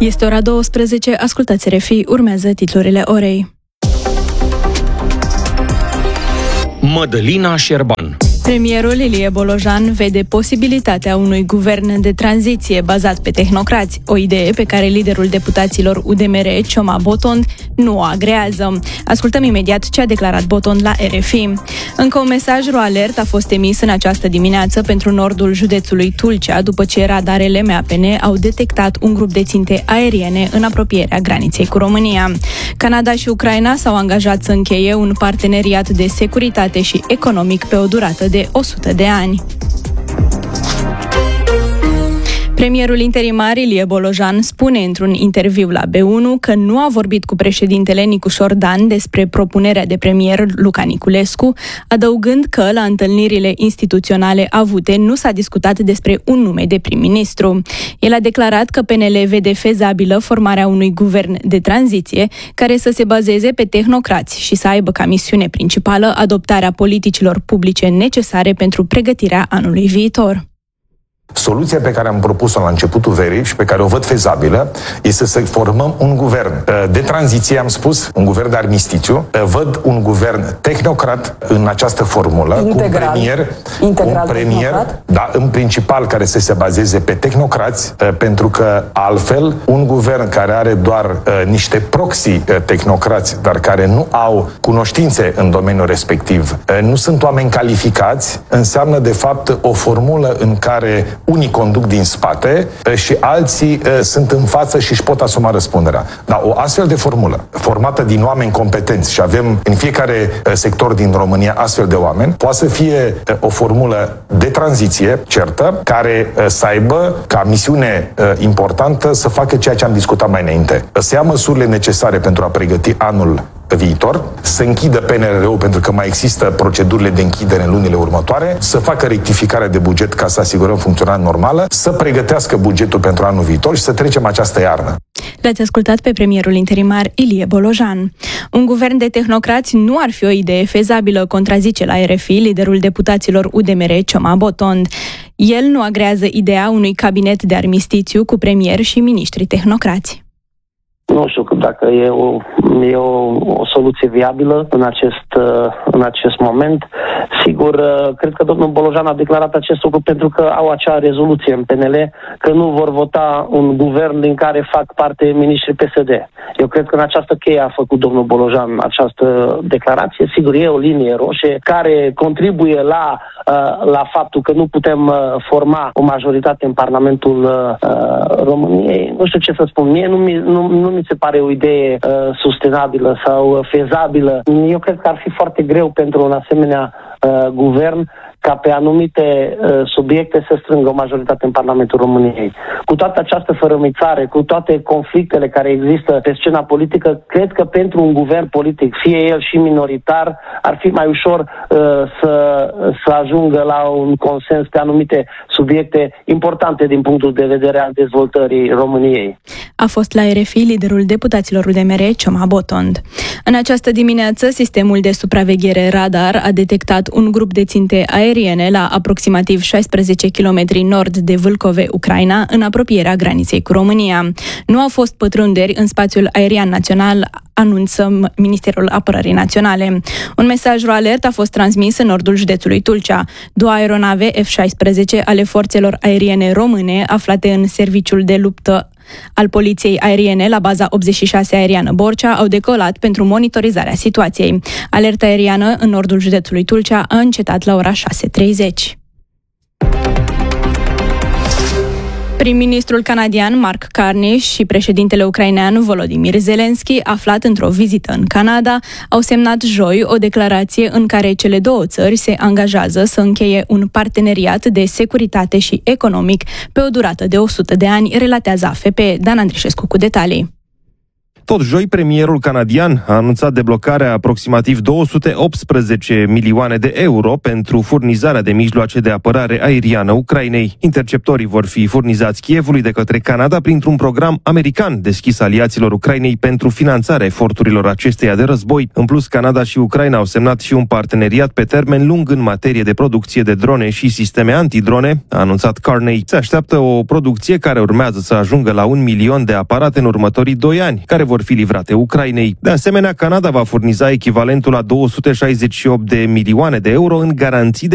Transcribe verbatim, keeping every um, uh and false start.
Este ora douăsprezece, ascultați R F I, urmează titlurile orei. Mădălina Șerban. Premierul Ilie Bolojan vede posibilitatea unui guvern de tranziție bazat pe tehnocrați, o idee pe care liderul deputaților U D M R, Cioma Botond, nu o agrează. Ascultăm imediat ce a declarat Botond la R F I. Încă un mesaj ro-alert a fost emis în această dimineață pentru nordul județului Tulcea, după ce radarele M A P N au detectat un grup de ținte aeriene în apropierea graniței cu România. Canada și Ucraina s-au angajat să încheie un parteneriat de securitate și economic pe o durată de o sută de ani. Premierul interimar Ilie Bolojan spune într-un interviu la B unu că nu a vorbit cu președintele Nicușor Dan despre propunerea de premier Luca Niculescu, adăugând că la întâlnirile instituționale avute nu s-a discutat despre un nume de prim-ministru. El a declarat că P N L vede fezabilă formarea unui guvern de tranziție care să se bazeze pe tehnocrați și să aibă ca misiune principală adoptarea politicilor publice necesare pentru pregătirea anului viitor. Soluția pe care am propus-o la începutul verii și pe care o văd fezabilă este să formăm un guvern de tranziție, am spus, un guvern de armistițiu. Văd un guvern tehnocrat în această formulă, integral, cu un premier, integral un premier da, în principal care să se bazeze pe tehnocrați, pentru că altfel un guvern care are doar uh, niște proxy uh, tehnocrați, dar care nu au cunoștințe în domeniul respectiv, uh, nu sunt oameni calificați, înseamnă de fapt o formulă în care unii conduc din spate și alții sunt în față și își pot asuma răspunderea. Dar o astfel de formulă, formată din oameni competenți, și avem în fiecare sector din România astfel de oameni, poate să fie o formulă de tranziție certă, care să aibă ca misiune importantă să facă ceea ce am discutat mai înainte. Să ia măsurile necesare pentru a pregăti anul viitor, să închidă P N R R-ul pentru că mai există procedurile de închidere în lunile următoare, să facă rectificarea de buget ca să asigurăm funcționarea normală, să pregătească bugetul pentru anul viitor și să trecem această iarnă. L-ați ascultat pe premierul interimar Ilie Bolojan. Un guvern de tehnocrați nu ar fi o idee fezabilă, contrazice la R F I liderul deputaților U D M R, Cioma Botond. El nu agrează ideea unui cabinet de armistițiu cu premier și miniștri tehnocrați. Nu știu dacă e o, e o, o soluție viabilă în acest, în acest moment. Sigur, cred că domnul Bolojan a declarat acest lucru pentru că au acea rezoluție în P N L că nu vor vota un guvern din care fac parte miniștrii P S D. Eu cred că în această cheie a făcut domnul Bolojan această declarație. Sigur, e o linie roșie care contribuie la, la faptul că nu putem forma o majoritate în Parlamentul României. Nu știu ce să spun. Mie nu mi, nu, nu mi se pare o idee uh, sustenabilă sau fezabilă. Eu cred că ar fi foarte greu pentru un asemenea uh, guvern ca pe anumite uh, subiecte să strângă o majoritate în Parlamentul României. Cu toată această fărămițare, cu toate conflictele care există pe scena politică, cred că pentru un guvern politic, fie el și minoritar, ar fi mai ușor uh, să, să ajungă la un consens pe anumite subiecte importante din punctul de vedere al dezvoltării României. A fost la R F I liderul deputaților U D M R, Cioma Botond. În această dimineață, sistemul de supraveghere radar a detectat un grup de ținte aeriene la aproximativ șaisprezece kilometri nord de Vâlcove, Ucraina, în apropierea graniței cu România. Nu au fost pătrunderi în spațiul aerian național, anunță Ministerul Apărării Naționale. Un mesaj ro-alert a fost transmis în nordul județului Tulcea. Două aeronave F șaisprezece ale forțelor aeriene române, aflate în serviciul de luptă al Poliției Aeriene la baza optzeci și șase aeriană Borcea, au decolat pentru monitorizarea situației. Alerta aeriană în nordul județului Tulcea a încetat la ora șase treizeci. Prim-ministrul canadian Mark Carney și președintele ucrainean Volodymyr Zelensky, aflat într-o vizită în Canada, au semnat joi o declarație în care cele două țări se angajează să încheie un parteneriat de securitate și economic pe o durată de o sută de ani, relatează A F P. Dan Andrișescu cu detalii. Tot joi, premierul canadian a anunțat deblocarea aproximativ două sute optsprezece milioane de euro pentru furnizarea de mijloace de apărare aeriană Ucrainei. Interceptorii vor fi furnizați Kievului de către Canada printr-un program american deschis aliaților Ucrainei pentru finanțarea eforturilor acesteia de război. În plus, Canada și Ucraina au semnat și un parteneriat pe termen lung în materie de producție de drone și sisteme antidrone, a anunțat Carney. Se așteaptă o producție care urmează să ajungă la un milion de aparate în următorii doi ani, care vor fi livrate Ucrainei. De asemenea, Canada va furniza echivalentul la două sute șaizeci și opt de milioane de euro în garanții de